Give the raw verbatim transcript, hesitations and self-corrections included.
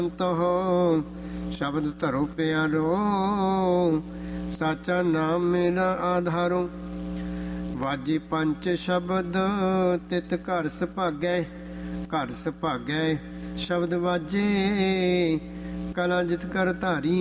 ਤੋ ਸ਼ਬਦ ਧਰੋ ਪਿਆਰੋ, ਸਾਚਾ ਨਾਮ ਮੇਰਾ ਆਧਾਰੋ। ਵਾਜੇ ਪੰਚ ਸ਼ਬਦ ਤਿਤ ਘਰ ਸੁਭਾਗੈ, ਘਰ ਸੁਭਾਗੈ ਸ਼ਬਦ ਵਾਜੇ, ਕਲਾ ਜਿਤ ਕਰ ਧਾਰੀ